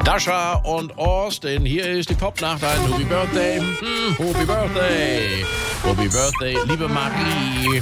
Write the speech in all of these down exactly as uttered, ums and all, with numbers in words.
Dasha und Austin, hier ist die Popnacht, ein Happy Birthday, hm, Happy Birthday, Happy Birthday, liebe Marie.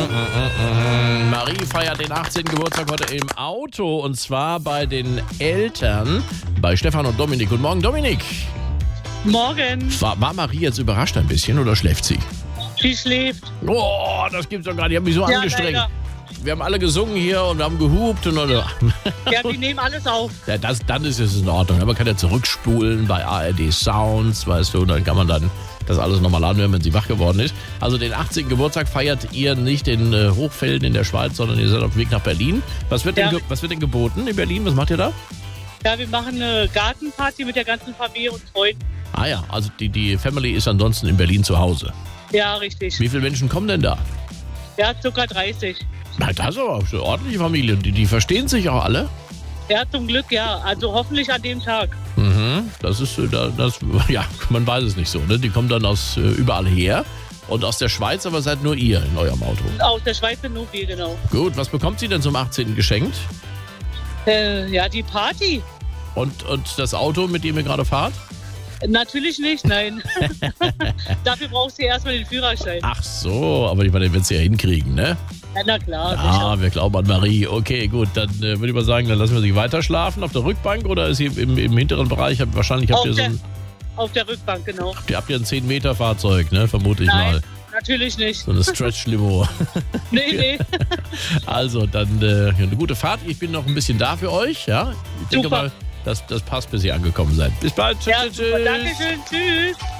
Marie feiert den achtzehnten Geburtstag heute im Auto und zwar bei den Eltern, bei Stefan und Dominik. Guten Morgen, Dominik. Morgen. War, war Marie jetzt überrascht ein bisschen oder schläft sie? Sie schläft. Oh, das gibt's doch gar nicht, ich habe mich so Ja, angestrengt. leider. Wir haben alle gesungen hier und wir haben gehupt und oder. Ja, die nehmen alles auf. Ja, das, dann ist es in Ordnung. Man kann ja zurückspulen bei A R D Sounds, weißt du, dann kann man dann das alles nochmal anhören, wenn sie wach geworden ist. Also den achtzehnten Geburtstag feiert ihr nicht in äh, Hochfelden in der Schweiz, sondern ihr seid auf dem Weg nach Berlin. Was wird, Ja. denn, ge- was wird denn geboten in Berlin? Was macht ihr da? Ja, wir machen eine Gartenparty mit der ganzen Familie und Freunden. Ah ja, also die, die Family ist ansonsten in Berlin zu Hause. Ja, richtig. Wie viele Menschen kommen denn da? Ja, ca. dreißig. Na, das ist aber eine ordentliche Familie. Die, die verstehen sich auch alle. Ja, zum Glück, ja. Also hoffentlich an dem Tag. Mhm, das ist, äh, da- das, ja, man weiß es nicht so, ne? Die kommen dann aus äh, überall her und aus der Schweiz, aber seid nur ihr in eurem Auto. Aus der Schweiz sind nur wir, genau. Gut, was bekommt sie denn zum achtzehnten geschenkt? Äh, ja, die Party. Und, und das Auto, mit dem ihr gerade fahrt? Natürlich nicht, nein. Dafür brauchst du erstmal den Führerschein. Ach so, aber ich meine, den wird sie ja hinkriegen, ne? Ja, na klar, Ah, sicher. wir glauben an Marie. Okay, gut, dann äh, würde ich mal sagen, dann lassen wir sie weiter schlafen auf der Rückbank oder ist sie im, im hinteren Bereich? Hab- Wahrscheinlich habt Auf ihr so der, ein, auf der Rückbank, genau. habt ihr ein zehn Meter Fahrzeug, ne? Vermute ich Nein, mal. natürlich nicht. So eine Stretch-Limo. Nee, nee. Also, dann äh, eine gute Fahrt. Ich bin noch ein bisschen da für euch, ja? Ich denke Super. mal, das, das passt, bis ihr angekommen seid. Bis bald. Tschüss, Ja, tschüss, super. tschüss. Dankeschön. Tschüss.